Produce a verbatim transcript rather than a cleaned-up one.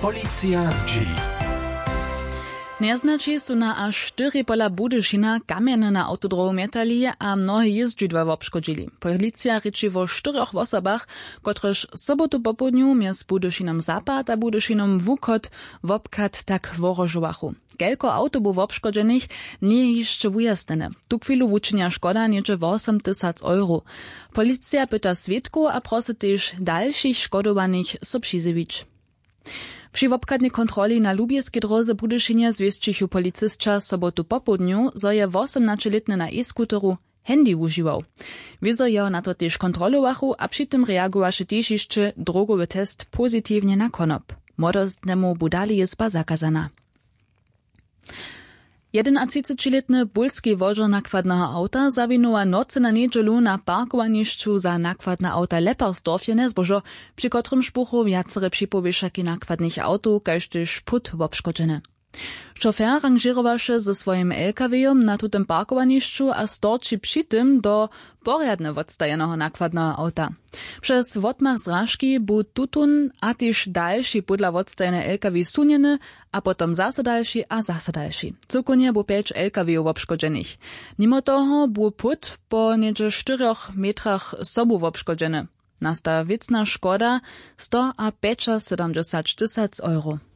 Policja z dzieli. Neznači su na až štyri pola Budyšina kamiene na autodromu metali a mnohé jezdźidła obškodźili. Policja ryči vo štyroch osobach, kotrež sobotu popodniu mjez Budyšinom Zapad a Budyšinom Wukot wobkat tak worožovachu. Kelko auto bu obškodžených nie jeszcze ujasnene. Tu chwilu wučinia škoda nieče osem tysac euro. Policja pyta svědku a prosi tež dalších škodowanych so přizewić. Przy wobkadnej kontroli na lubieskiej drodze Budyšinia zwieszczychu policystka sobotu popodniu, zo je osemnastoletny na e-skuteru handy używał. Wiezo jo na to też kontrolowachu, a przy tym reagowaše też jeszcze drogowy test pozytywnie na konop. Młodostnemu budali jest zakazana. jedenadvadsaťletny bulski wožer nakładnego auta zawinęła nocy na niedzielu na parkowaniszczu za nakładne auta Leppersdorfje, zbożo, przy kotrym szpuchu wiacere przypowieszaki nakładnych autów, kaž też put obszkodzene. Šofer ranžirowaše ze swoim el ka wejom na tutem parkowaniszczu a storči przy tym do porjadne odstajeného nakładnego auta. Przez wotmach zrażki bu tutun a tyž další podla odstajene el ka wej sunjeny, a potom zase další a zase další. Cukunje bu pięć el ka wejów obszkodzenych. Mimo toho bu put po niedzie štyroch metrach sobu obszkodzeny. Nasta wiecna szkoda sto a sedemdziesiąt tysac euro.